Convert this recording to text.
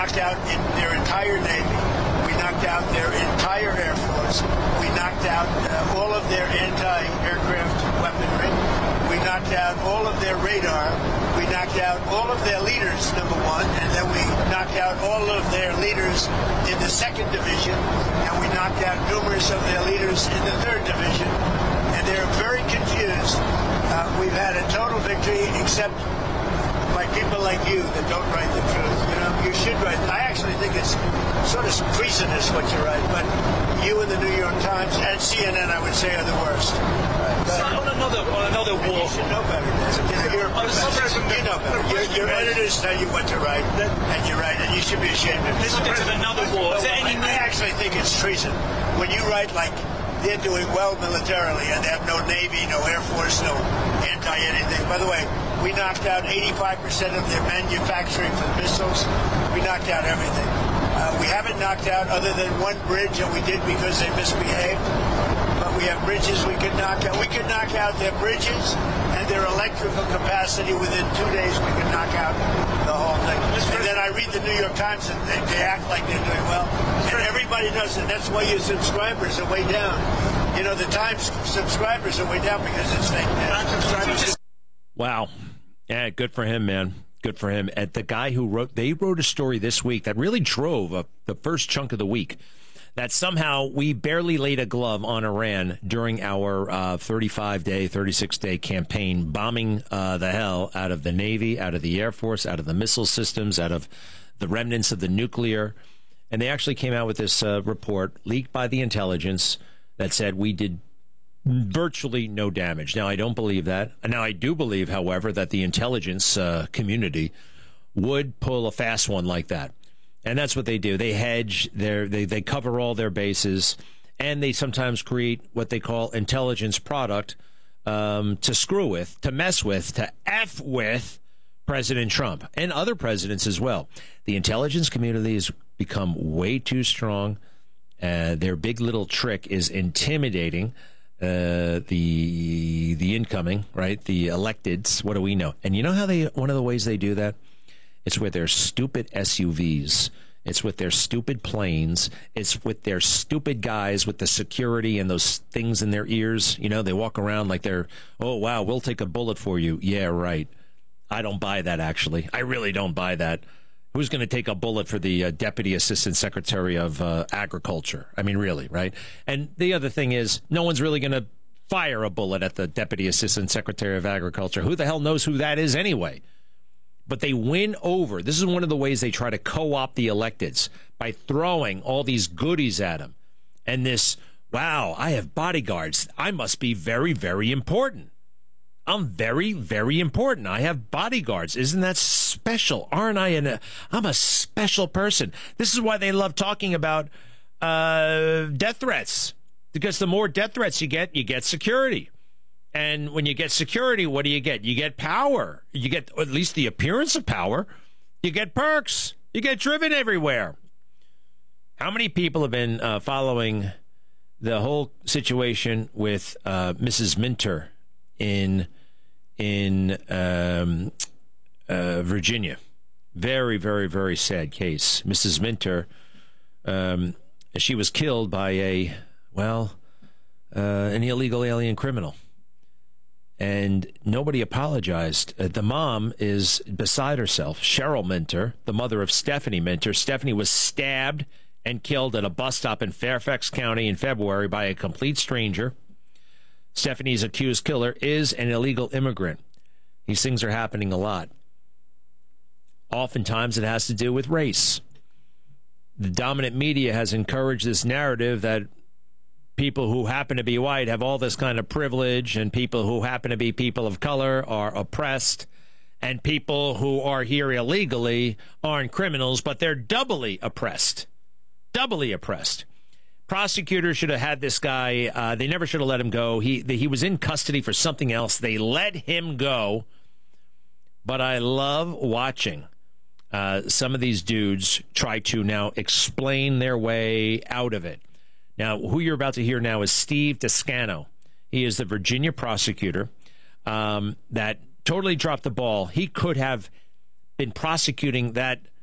knocked out in their entire Navy. We knocked out their entire Air Force. We knocked out all of their anti-aircraft weaponry. We knocked out all of their radar. We knocked out all of their leaders, number one, and then we knocked out all of their leaders in the 2nd Division, and we knocked out numerous of their leaders in the 3rd Division. And they're very confused. We've had a total victory, except by people like you that don't write the truth. You know, you should write. I actually think it's sort of treasonous what you write, but you and the New York Times and CNN, I would say, are the worst. On another war. You should know better. You're a professor. You know better. Your editors tell you what to write, and you write it. You should be ashamed of it. Subject of another war. I actually think it's treason when you write like they're doing well militarily and they have no Navy, no Air Force, no anti-anything. By the way, we knocked out 85% of their manufacturing for missiles. We knocked out everything. We haven't knocked out other than one bridge that we did because they misbehaved. But we have bridges we could knock out. We could knock out their bridges and their electrical capacity within 2 days. We could knock out the whole thing. And then I read the New York Times and they act like they're doing well. And everybody knows it. That's why your subscribers are way down. You know, the Times subscribers are way down because it's fake news. Wow. Yeah, good for him, man. Good for him. And the guy who wrote a story this week that really drove the first chunk of the week, that somehow we barely laid a glove on Iran during our 35-day, 36-day campaign, bombing the hell out of the Navy, out of the Air Force, out of the missile systems, out of the remnants of the nuclear. And they actually came out with this report leaked by the intelligence that said we did virtually no damage. Now, I don't believe that. Now, I do believe, however, that the intelligence community would pull a fast one like that. And that's what they do. They hedge, they cover all their bases, and they sometimes create what they call intelligence product to screw with, to mess with, to F with President Trump and other presidents as well. The intelligence community has become way too strong. Their big little trick is intimidating the incoming, right? The electeds. What do we know? And you know how one of the ways they do that? It's with their stupid SUVs. It's with their stupid planes. It's with their stupid guys with the security and those things in their ears. You know, they walk around like they're, oh, wow, we'll take a bullet for you. Yeah, right. I don't buy that, actually. I really don't buy that. Who's going to take a bullet for the Deputy Assistant Secretary of Agriculture? I mean, really, right? And the other thing is, no one's really going to fire a bullet at the Deputy Assistant Secretary of Agriculture. Who the hell knows who that is anyway? But they win over. This is one of the ways they try to co-opt the electeds, by throwing all these goodies at them. And this, wow, I have bodyguards. I must be very, very important. I'm very, very important. I have bodyguards. Isn't that special? Aren't I? I'm a special person. This is why they love talking about death threats. Because the more death threats you get security. And when you get security, what do? You get power. You get at least the appearance of power. You get perks. You get driven everywhere. How many people have been following the whole situation with Mrs. Minter in Virginia? Very, very, very sad case. Mrs. Minter, she was killed by an illegal alien criminal. And nobody apologized. The mom is beside herself. Cheryl Minter, the mother of Stephanie Minter. Stephanie was stabbed and killed at a bus stop in Fairfax County in February by a complete stranger. Stephanie's accused killer is an illegal immigrant. These things are happening a lot. Oftentimes it has to do with race. The dominant media has encouraged this narrative that people who happen to be white have all this kind of privilege, and people who happen to be people of color are oppressed, and people who are here illegally aren't criminals, but they're doubly oppressed. Doubly oppressed. Prosecutors should have had this guy. They never should have let him go. He was in custody for something else. They let him go. But I love watching some of these dudes try to now explain their way out of it. Now, who you're about to hear now is Steve Descano. He is the Virginia prosecutor that totally dropped the ball. He could have been prosecuting that